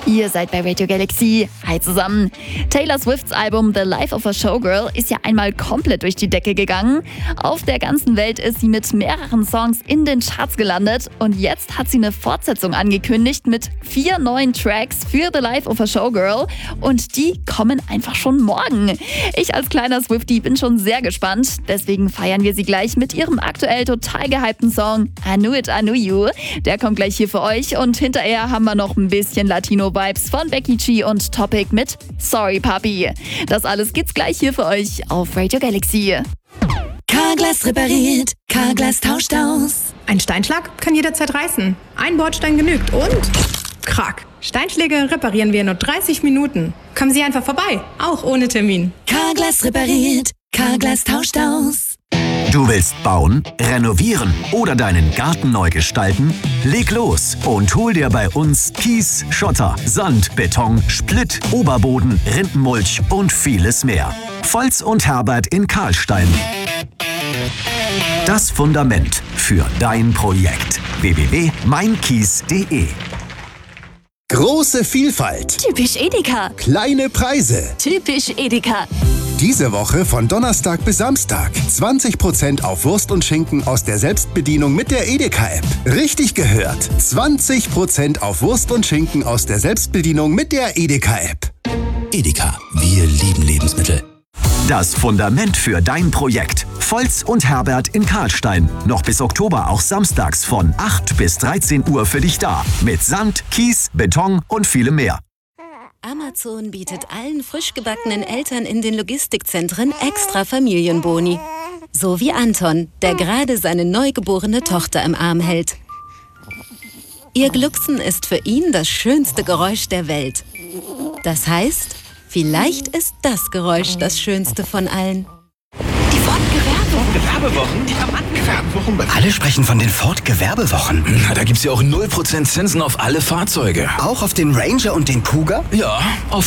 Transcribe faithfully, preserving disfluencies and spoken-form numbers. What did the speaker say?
Ihr seid bei Radio Galaxy. Hi zusammen. Taylor Swifts Album The Life of a Showgirl ist ja einmal komplett durch die Decke gegangen. Auf der ganzen Welt ist sie mit mehreren Songs in den Charts gelandet und jetzt hat sie eine Fortsetzung angekündigt mit vier neuen Tracks für The Life of a Showgirl und die kommen einfach schon morgen. Ich als kleiner Swiftie bin schon sehr gespannt, deswegen feiern wir sie gleich mit ihrem aktuell total gehypten Song I Knew It, I Knew You. Der kommt gleich hier für euch und hinterher haben wir noch ein bisschen Latino-Vibes von Becky G und Topic mit Sorry Papi. Das alles gibt's gleich hier für euch auf Radio Galaxy. Carglass repariert, Carglass tauscht aus. Ein Steinschlag kann jederzeit reißen. Ein Bordstein genügt und krack. Steinschläge reparieren wir in nur dreißig Minuten. Kommen Sie einfach vorbei, auch ohne Termin. Carglass repariert, Carglass tauscht aus. Du willst bauen, renovieren oder deinen Garten neu gestalten? Leg los und hol dir bei uns Kies, Schotter, Sand, Beton, Splitt, Oberboden, Rindenmulch und vieles mehr. Volz und Herbert in Karlstein. Das Fundament für dein Projekt. w w w punkt mein kies punkt de Große Vielfalt. Typisch Edeka. Kleine Preise. Typisch Edeka. Diese Woche von Donnerstag bis Samstag. zwanzig Prozent auf Wurst und Schinken aus der Selbstbedienung mit der Edeka-App. Richtig gehört. zwanzig Prozent auf Wurst und Schinken aus der Selbstbedienung mit der Edeka-App. Edeka, wir lieben Lebensmittel. Das Fundament für dein Projekt. Volz und Herbert in Karlstein. Noch bis Oktober auch samstags von acht bis dreizehn Uhr für dich da. Mit Sand, Kies, Beton und vielem mehr. Amazon bietet allen frisch gebackenen Eltern in den Logistikzentren extra Familienboni. So wie Anton, der gerade seine neugeborene Tochter im Arm hält. Ihr Glucksen ist für ihn das schönste Geräusch der Welt. Das heißt, vielleicht ist das Geräusch das schönste von allen. Die Ford-Gewerbewochen. Gewerbewochen? Die Gewerbewochen. Alle sprechen von den Ford-Gewerbewochen. Na, da gibt's ja auch null Prozent Zinsen auf alle Fahrzeuge. Auch auf den Ranger und den Kuga? Ja, auf